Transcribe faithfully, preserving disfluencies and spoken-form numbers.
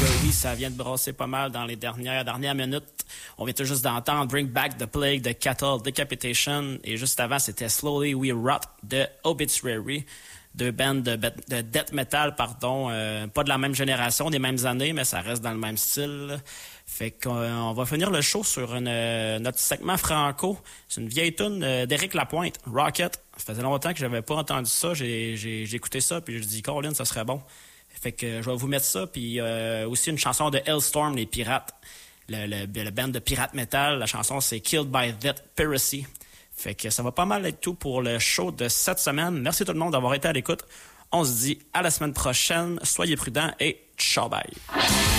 oui, ça vient de brasser pas mal dans les dernières, dernières minutes. On vient tout juste d'entendre Bring Back the Plague de Cattle Decapitation. Et juste avant, c'était Slowly We Rot de Obituary. Deux bands de, de death metal, pardon. Euh, pas de la même génération, des mêmes années, mais ça reste dans le même style. Fait qu'on on va finir le show sur une, notre segment franco. C'est une vieille tune d'Éric Lapointe, Rocket. Ça faisait longtemps que j'avais pas entendu ça. J'ai, j'ai, j'ai écouté ça, puis je dis, Colin, ça serait bon. Fait que je vais vous mettre ça, puis euh, aussi une chanson de Hellstorm, les Pirates. Le, le, le band de pirate metal. La chanson, c'est Killed by That Piracy. Fait que ça va pas mal être tout pour le show de cette semaine. Merci tout le monde d'avoir été à l'écoute. On se dit à la semaine prochaine. Soyez prudents et ciao bye.